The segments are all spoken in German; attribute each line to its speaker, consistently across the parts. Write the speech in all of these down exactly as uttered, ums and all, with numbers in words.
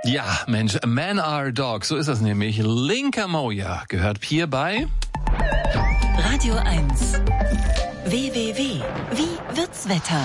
Speaker 1: Ja, Mensch, Men Are Dogs, so ist das nämlich. Linka Moja gehört hier bei
Speaker 2: Radio eins. W W W. Wie wird's Wetter?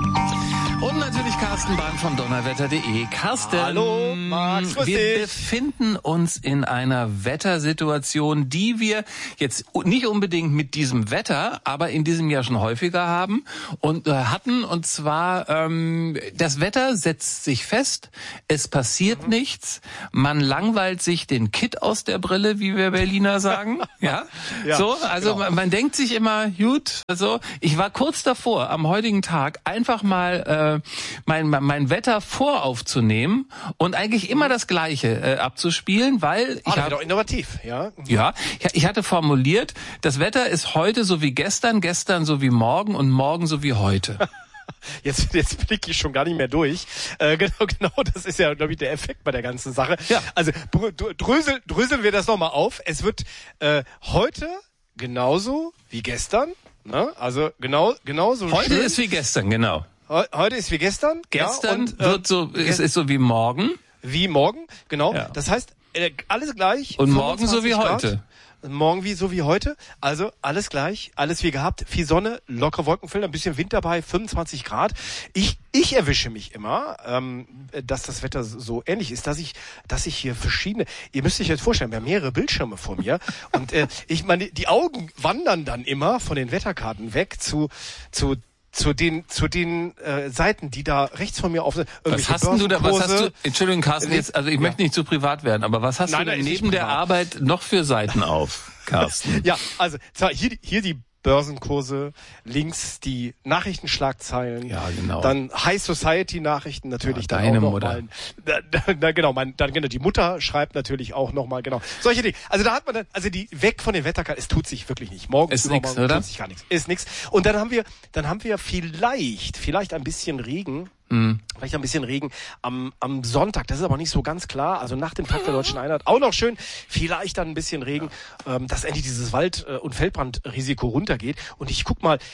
Speaker 1: Und natürlich Carsten Bahn von donnerwetter punkt de. Carsten,
Speaker 3: hallo Max, grüß
Speaker 1: wir
Speaker 3: dich.
Speaker 1: befinden uns in einer Wettersituation, die wir jetzt nicht unbedingt mit diesem Wetter, aber in diesem Jahr schon häufiger haben und äh, hatten. Und zwar, ähm, das Wetter setzt sich fest, es passiert mhm. nichts, man langweilt sich den Kitt aus der Brille, wie wir Berliner sagen. ja?
Speaker 3: ja,
Speaker 1: so, also
Speaker 3: genau.
Speaker 1: man, man denkt sich immer, gut, also ich war kurz davor, am heutigen Tag einfach mal äh, mein, mein Wetter voraufzunehmen und eigentlich immer das Gleiche äh, abzuspielen, weil
Speaker 3: ah,
Speaker 1: ich habe
Speaker 3: doch innovativ, ja.
Speaker 1: ja, ich hatte formuliert, das Wetter ist heute so wie gestern, gestern so wie morgen und morgen so wie heute.
Speaker 3: Jetzt, jetzt blicke ich schon gar nicht mehr durch. Äh, genau, genau, das ist ja, glaube ich, der Effekt bei der ganzen Sache.
Speaker 1: Ja.
Speaker 3: Also drösel, dröseln wir das nochmal auf. Es wird äh, heute genauso wie gestern. Ne? Also genau, genauso
Speaker 1: Heute
Speaker 3: schön.
Speaker 1: ist wie gestern, genau.
Speaker 3: Heute ist wie gestern.
Speaker 1: Gestern
Speaker 3: ja, und,
Speaker 1: wird so,
Speaker 3: äh,
Speaker 1: es ist so wie morgen.
Speaker 3: Wie morgen, genau.
Speaker 1: Ja.
Speaker 3: Das heißt, äh, alles gleich.
Speaker 1: Und morgen so wie
Speaker 3: Grad.
Speaker 1: heute.
Speaker 3: Morgen wie so wie heute. Also alles gleich, alles wie gehabt. Viel Sonne, lockere Wolkenfelder, ein bisschen Wind dabei, fünfundzwanzig Grad. Ich ich erwische mich immer, ähm, dass das Wetter so ähnlich ist, dass ich dass ich hier verschiedene. Ihr müsst euch jetzt vorstellen, wir haben mehrere Bildschirme vor mir und äh, ich meine, die Augen wandern dann immer von den Wetterkarten weg zu zu zu den zu den äh, Seiten, die da rechts von mir auf sind.
Speaker 1: Was hast denn du da, was hast du, Entschuldigung Carsten, jetzt, also ich
Speaker 3: ja.
Speaker 1: möchte nicht zu privat werden, aber was hast
Speaker 3: Nein,
Speaker 1: du denn
Speaker 3: nein,
Speaker 1: neben der Arbeit noch für Seiten auf, Carsten?
Speaker 3: Ja, also zwar hier, hier die Börsenkurse, links die Nachrichtenschlagzeilen,
Speaker 1: ja, genau.
Speaker 3: Dann High Society Nachrichten natürlich,
Speaker 1: ja,
Speaker 3: dann
Speaker 1: deine
Speaker 3: auch noch
Speaker 1: Mutter.
Speaker 3: mal, da, da, da, genau, mein, dann genau die Mutter schreibt natürlich auch noch mal genau solche Dinge. Also da hat man dann, also die weg von den Wetterkarten, es tut sich wirklich nicht. Morgen
Speaker 1: ist nichts, oder?
Speaker 3: Tut sich gar nichts, ist nichts. Und dann haben wir, dann haben wir vielleicht, vielleicht ein bisschen Regen.
Speaker 1: Mhm.
Speaker 3: Vielleicht ein bisschen Regen am, am Sonntag, das ist aber nicht so ganz klar, also nach dem Tag der Deutschen Einheit auch noch schön, vielleicht dann ein bisschen Regen, ja. ähm, dass endlich dieses Wald- und Feldbrandrisiko runtergeht und ich guck mal,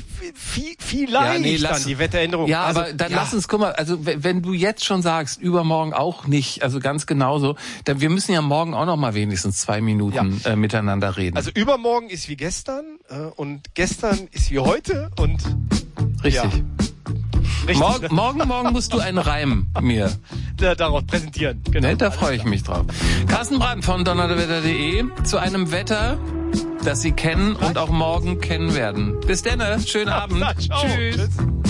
Speaker 3: f- vielleicht
Speaker 1: ja, nee, lass,
Speaker 3: dann die Wetteränderung.
Speaker 1: Ja,
Speaker 3: also,
Speaker 1: aber dann
Speaker 3: ja.
Speaker 1: lass uns, guck mal, also wenn du jetzt schon sagst, übermorgen auch nicht, also ganz genauso, dann wir müssen ja morgen auch noch mal wenigstens zwei Minuten ja. äh, miteinander reden.
Speaker 3: Also übermorgen ist wie gestern äh, und gestern ist wie heute und
Speaker 1: richtig.
Speaker 3: Ja. Richtig.
Speaker 1: Morgen, morgen, morgen musst du einen Reim mir
Speaker 3: da, daraus präsentieren. Genau.
Speaker 1: Ne, da freue ich mich drauf. Carsten Brandt von donnerwetter punkt de zu einem Wetter, das Sie kennen und auch morgen kennen werden. Bis dann, schönen Abend.
Speaker 3: Na, ciao.
Speaker 1: Tschüss. Tschüss.